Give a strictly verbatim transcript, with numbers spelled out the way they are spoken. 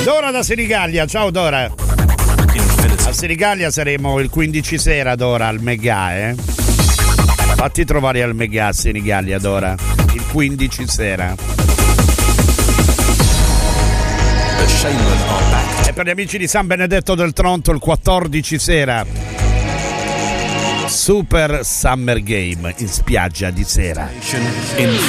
Dora da Senigallia, ciao Dora. A Senigallia saremo il quindici sera, Dora, al Megà, eh? Fatti trovare al Megà a Senigallia, Dora, il quindici sera. E per gli amici di San Benedetto del Tronto il quattordici sera, Super Summer Game in spiaggia di sera.